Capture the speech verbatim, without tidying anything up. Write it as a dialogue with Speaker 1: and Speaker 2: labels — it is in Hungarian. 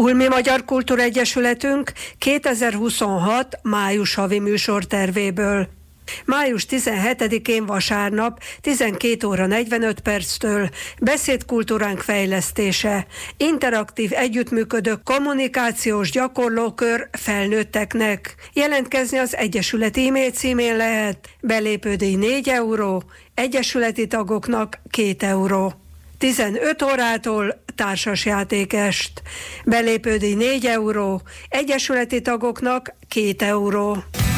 Speaker 1: Hulmi Magyar Kultúregyesületünk kétezer-huszonhat május havi műsortervéből. május tizenhetedikén vasárnap tizenkét óra negyvenöt perctől beszédkultúránk fejlesztése, interaktív együttműködő kommunikációs gyakorlókör felnőtteknek. Jelentkezni az Egyesület e-mail címén lehet, belépődíj négy euró, egyesületi tagoknak két euró. tizenöt órától társasjátékest, belépődíj négy euró, egyesületi tagoknak két euró.